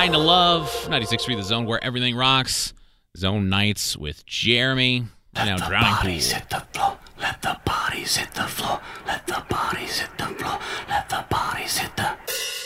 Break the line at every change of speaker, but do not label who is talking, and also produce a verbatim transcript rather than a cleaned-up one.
Kind of Love, ninety-six point three The Zone, where everything rocks. Zone Nights with Jeremy.
Let
Now
the
Drowning
bodies
Pool.
hit the floor. Let the bodies hit the floor. Let